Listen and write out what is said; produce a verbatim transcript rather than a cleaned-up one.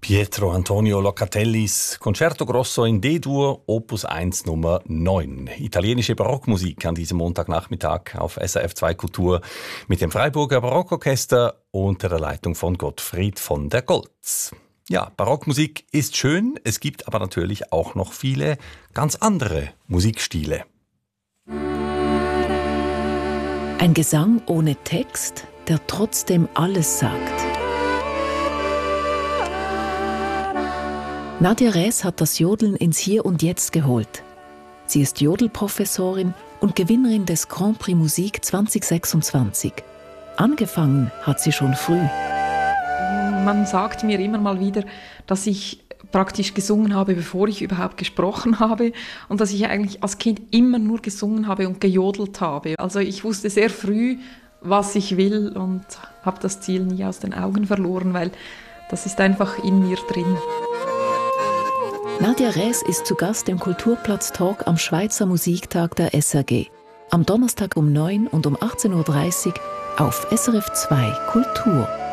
Pietro Antonio Locatellis Concerto Grosso in D-Dur, Opus eins Nummer neun. Italienische Barockmusik an diesem Montagnachmittag auf S R F zwei Kultur mit dem Freiburger Barockorchester unter der Leitung von Gottfried von der Goltz. Ja, Barockmusik ist schön, es gibt aber natürlich auch noch viele ganz andere Musikstile. Ein Gesang ohne Text, der trotzdem alles sagt. Nadja Räs hat das Jodeln ins Hier und Jetzt geholt. Sie ist Jodelprofessorin und Gewinnerin des Grand Prix Musik zwanzig sechsundzwanzig. Angefangen hat sie schon früh. Man sagt mir immer mal wieder, dass ich praktisch gesungen habe, bevor ich überhaupt gesprochen habe und dass ich eigentlich als Kind immer nur gesungen habe und gejodelt habe. Also ich wusste sehr früh, was ich will und habe das Ziel nie aus den Augen verloren, weil das ist einfach in mir drin. Nadja Räs ist zu Gast im Kulturplatz Talk am Schweizer Musiktag der S R G. Am Donnerstag um neun und um achtzehn Uhr dreißig auf S R F zwei Kultur.